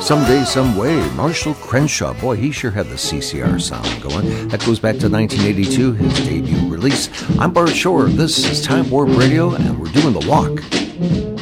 Someday, Some Way, Marshall Crenshaw. Boy, he sure had the CCR sound going. That goes back to 1982, his debut release. I'm Bart Shore. This is Time Warp Radio, and we're doing the walk.